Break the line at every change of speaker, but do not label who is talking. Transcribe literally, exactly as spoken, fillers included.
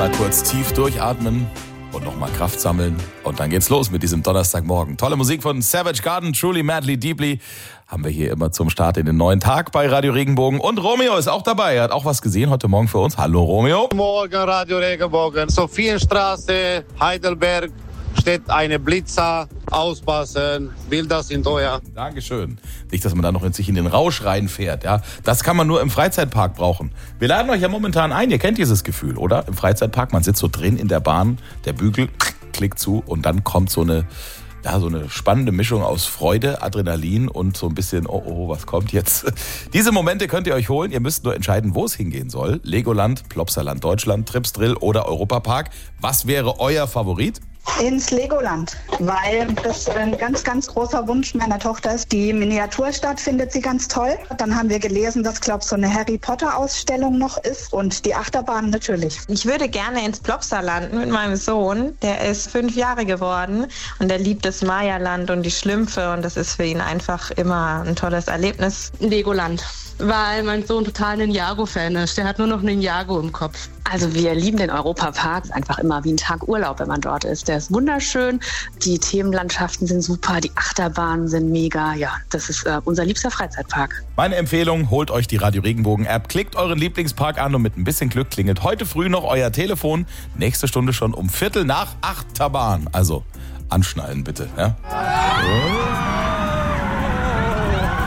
Einmal kurz tief durchatmen und nochmal Kraft sammeln. Und dann geht's los mit diesem Donnerstagmorgen. Tolle Musik von Savage Garden, Truly, Madly, Deeply. Haben wir hier immer zum Start in den neuen Tag bei Radio Regenbogen. Und Romeo ist auch dabei. Er hat auch was gesehen heute Morgen für uns. Hallo Romeo.
Morgen Radio Regenbogen. Sophienstraße, Heidelberg. Steht eine Blitzer, auspassen, Bilder sind teuer.
Dankeschön. Nicht, dass man da noch in sich in den Rausch reinfährt. Ja? Das kann man nur im Freizeitpark brauchen. Wir laden euch ja momentan ein, ihr kennt dieses Gefühl, oder? Im Freizeitpark, man sitzt so drin in der Bahn, der Bügel klickt zu und dann kommt so eine, ja, so eine spannende Mischung aus Freude, Adrenalin und so ein bisschen, oh, oh, was kommt jetzt? Diese Momente könnt ihr euch holen. Ihr müsst nur entscheiden, wo es hingehen soll. Legoland, Plopsaland Deutschland, Trips Drill oder Europapark. Was wäre euer Favorit?
Ins Legoland, weil das ein ganz, ganz großer Wunsch meiner Tochter ist. Die Miniaturstadt findet sie ganz toll. Dann haben wir gelesen, dass, glaube ich, so eine Harry-Potter-Ausstellung noch ist und die Achterbahn natürlich.
Ich würde gerne ins Plopsaland mit meinem Sohn. Der ist fünf Jahre geworden und der liebt das Maya-Land und die Schlümpfe und das ist für ihn einfach immer ein tolles Erlebnis.
Legoland, weil mein Sohn total ein Ninjago-Fan ist. Der hat nur noch Ninjago im Kopf.
Also wir lieben den Europapark, einfach immer wie ein Tag Urlaub, wenn man dort ist. Der ist wunderschön, die Themenlandschaften sind super, die Achterbahnen sind mega. Ja, das ist äh, unser liebster Freizeitpark.
Meine Empfehlung, holt euch die Radio Regenbogen App, klickt euren Lieblingspark an und mit ein bisschen Glück klingelt heute früh noch euer Telefon. Nächste Stunde schon um Viertel nach Achterbahn. Also anschnallen bitte. Ja?